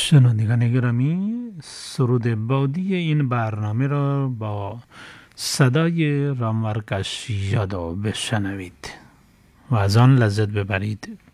شنوندگان گرامی، سرود بادی این برنامه را با صدای رامورکش یادو بشنوید و از آن لذت ببرید.